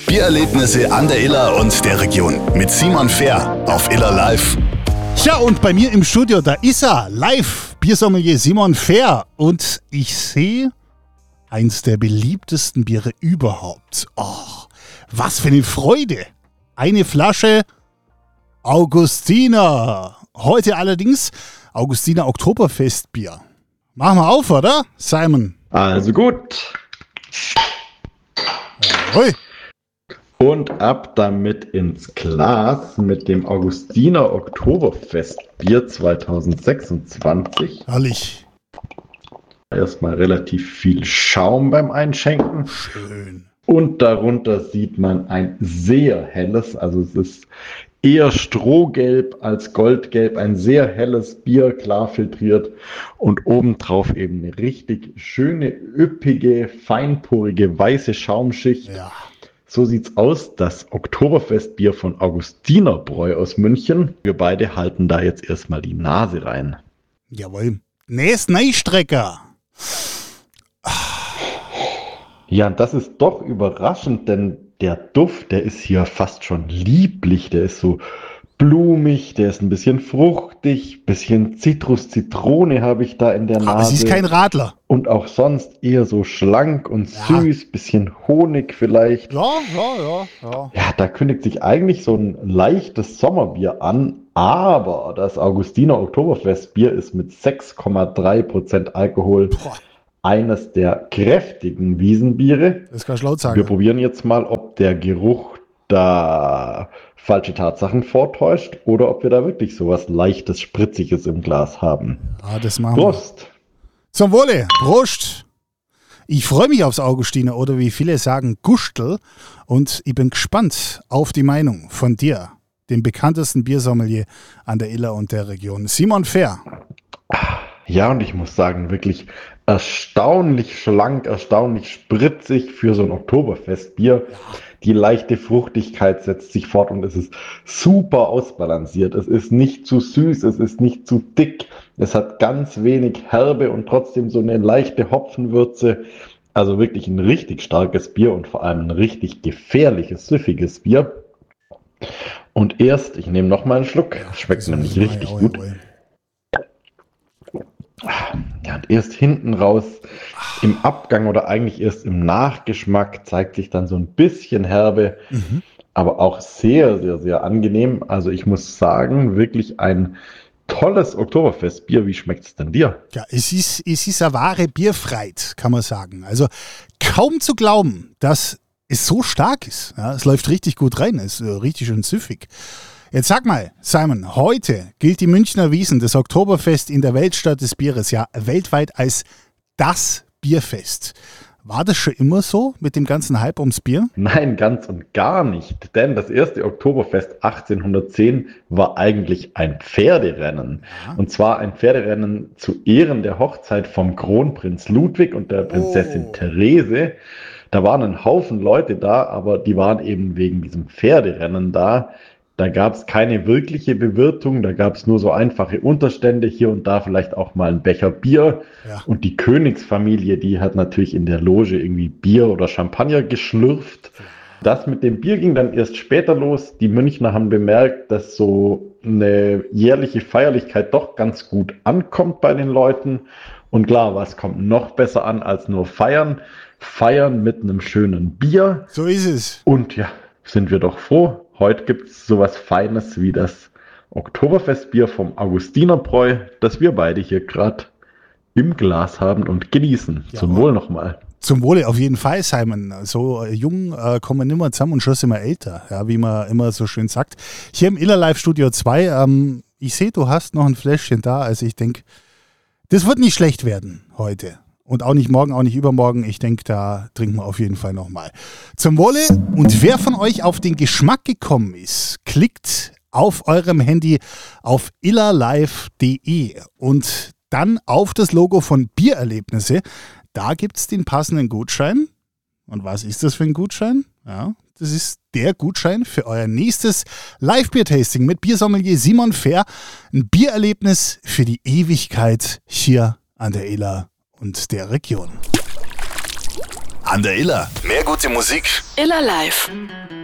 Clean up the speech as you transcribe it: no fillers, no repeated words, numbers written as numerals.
Biererlebnisse an der Iller und der Region mit Simon Fehr auf Iller Live. Ja, und bei mir im Studio, da ist er, live, Biersommelier Simon Fehr. Und ich sehe eins der beliebtesten Biere überhaupt. Oh, was für eine Freude. Eine Flasche Augustiner. Heute allerdings Augustiner Oktoberfestbier. Machen wir auf, oder, Simon? Also gut. Jawohl. Und ab damit ins Glas mit dem Augustiner Oktoberfestbier 2026. Herrlich. Erstmal relativ viel Schaum beim Einschenken. Schön. Und darunter sieht man ein sehr helles, also es ist eher strohgelb als goldgelb, ein sehr helles Bier, klar filtriert und obendrauf eben eine richtig schöne, üppige, feinporige, weiße Schaumschicht. Ja. So sieht's aus, das Oktoberfestbier von Augustinerbräu aus München. Wir beide halten da jetzt erstmal die Nase rein. Jawohl. Nächst Neistrecker. Ja, und das ist doch überraschend, denn der Duft, der ist hier fast schon lieblich. Der ist so blumig, der ist ein bisschen fruchtig, bisschen Zitrus-Zitrone habe ich da in der Nase. Aber es ist kein Radler. Und auch sonst eher so schlank und Ja. süß, bisschen Honig vielleicht. Ja. Ja, da kündigt sich eigentlich so ein leichtes Sommerbier an, aber das Augustiner Oktoberfestbier ist mit 6,3% Alkohol Boah, eines der kräftigen Wiesenbiere. das kannst du laut Wir sagen. probieren jetzt mal, ob der Geruch da falsche Tatsachen vortäuscht oder ob wir da wirklich sowas Leichtes, Spritziges im Glas haben. Ja, das machen wir. Prost! Zum Wohle. Prost. Ich freue mich aufs Augustiner oder wie viele sagen Gustl und ich bin gespannt auf die Meinung von dir, dem bekanntesten Biersommelier an der Iller und der Region. Simon Fehr. Ja, und ich muss sagen, wirklich erstaunlich schlank, erstaunlich spritzig für so ein Oktoberfestbier. Die leichte Fruchtigkeit setzt sich fort und es ist super ausbalanciert. Es ist nicht zu süß, es ist nicht zu dick. Es hat ganz wenig Herbe und trotzdem so eine leichte Hopfenwürze. Also wirklich ein richtig starkes Bier und vor allem ein richtig gefährliches, süffiges Bier. Und erst, ich nehme noch mal einen Schluck, schmeckt nämlich richtig gut. Ja, und erst hinten raus im Abgang oder eigentlich erst im Nachgeschmack zeigt sich dann so ein bisschen Herbe, aber auch sehr, sehr, sehr angenehm. Also ich muss sagen, wirklich ein tolles Oktoberfestbier. Wie schmeckt es denn dir? Ja, es ist eine wahre Bierfreit, kann man sagen. Also kaum zu glauben, dass es so stark ist. Ja, es läuft richtig gut rein, es ist richtig schön süffig. Jetzt sag mal, Simon, heute gilt die Münchner Wiesn, das Oktoberfest in der Weltstadt des Bieres, ja weltweit als das Bierfest. War das schon immer so mit dem ganzen Hype ums Bier? Nein, ganz und gar nicht. Denn das erste Oktoberfest 1810 war eigentlich ein Pferderennen. Und zwar ein Pferderennen zu Ehren der Hochzeit vom Kronprinz Ludwig und der Prinzessin Therese. Da waren ein Haufen Leute da, aber die waren eben wegen diesem Pferderennen da. Da gab es keine wirkliche Bewirtung, da gab es nur so einfache Unterstände, hier und da vielleicht auch mal ein Becher Bier. Ja. Und die Königsfamilie, die hat natürlich in der Loge irgendwie Bier oder Champagner geschlürft. Das mit dem Bier ging dann erst später los. Die Münchner haben bemerkt, dass so eine jährliche Feierlichkeit doch ganz gut ankommt bei den Leuten. Und klar, was kommt noch besser an als nur feiern? Feiern mit einem schönen Bier. So ist es. Und ja, sind wir doch froh. Heute gibt es sowas Feines wie das Oktoberfestbier vom Augustinerbräu, das wir beide hier gerade im Glas haben und genießen. Ja, Zum Wohl nochmal. Zum Wohle auf jeden Fall, Simon. So jung kommen wir nicht mehr zusammen und schon sind wir älter, ja, wie man immer so schön sagt. Hier im Iller Live Studio 2, ich sehe, du hast noch ein Fläschchen da, also ich denke, das wird nicht schlecht werden heute. Und auch nicht morgen, auch nicht übermorgen. Ich denke, da trinken wir auf jeden Fall nochmal. Zum Wohle. Und wer von euch auf den Geschmack gekommen ist, klickt auf eurem Handy auf illerlive.de und dann auf das Logo von Biererlebnisse. Da gibt es den passenden Gutschein. Und was ist das für ein Gutschein? Ja, das ist der Gutschein für euer nächstes Live-Bier-Tasting mit Biersommelier Simon Fehr. Ein Biererlebnis für die Ewigkeit hier an der Iller und der Region. An der Iller. Mehr gute Musik. Iller Live.